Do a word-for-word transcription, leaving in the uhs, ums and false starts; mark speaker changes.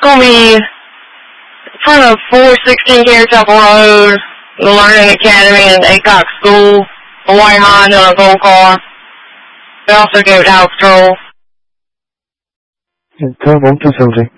Speaker 1: going to be in front of four sixteen Cary Temple Road, the Learning Academy and Acock School, a white Honda and a gold car. They also gave it house patrol.
Speaker 2: Thơ bốn cho sầu gì?